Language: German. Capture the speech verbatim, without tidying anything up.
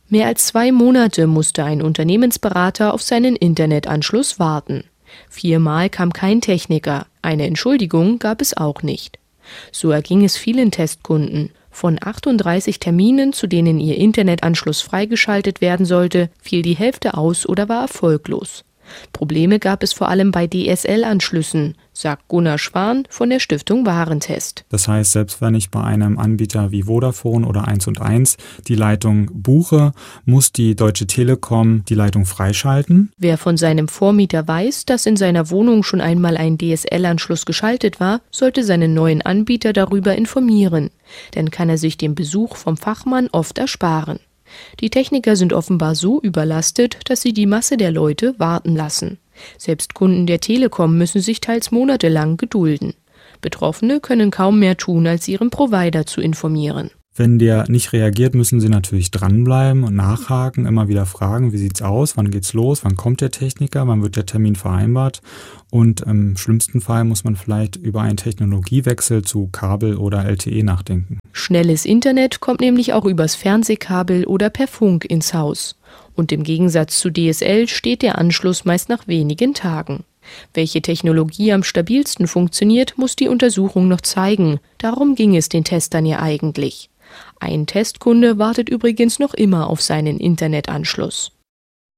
Mehr als zwei Monate musste ein Unternehmensberater auf seinen Internetanschluss warten. Viermal kam kein Techniker, eine Entschuldigung gab es auch nicht. So erging es vielen Testkunden. Von achtunddreißig Terminen, zu denen ihr Internetanschluss freigeschaltet werden sollte, fiel die Hälfte aus oder war erfolglos. Probleme gab es vor allem bei D S L-Anschlüssen, sagt Gunnar Schwan von der Stiftung Warentest. Das heißt, selbst wenn ich bei einem Anbieter wie Vodafone oder eins und eins die Leitung buche, muss die Deutsche Telekom die Leitung freischalten. Wer von seinem Vormieter weiß, dass in seiner Wohnung schon einmal ein D S L-Anschluss geschaltet war, sollte seinen neuen Anbieter darüber informieren. Dann kann er sich den Besuch vom Fachmann oft ersparen. Die Techniker sind offenbar so überlastet, dass sie die Masse der Leute warten lassen. Selbst Kunden der Telekom müssen sich teils monatelang gedulden. Betroffene können kaum mehr tun, als ihren Provider zu informieren. Wenn der nicht reagiert, müssen Sie natürlich dranbleiben und nachhaken, immer wieder fragen, wie sieht's aus, wann geht's los, wann kommt der Techniker, wann wird der Termin vereinbart und im schlimmsten Fall muss man vielleicht über einen Technologiewechsel zu Kabel oder L T E nachdenken. Schnelles Internet kommt nämlich auch übers Fernsehkabel oder per Funk ins Haus. Und im Gegensatz zu D S L steht der Anschluss meist nach wenigen Tagen. Welche Technologie am stabilsten funktioniert, muss die Untersuchung noch zeigen. Darum ging es den Testern ja eigentlich. Ein Testkunde wartet übrigens noch immer auf seinen Internetanschluss.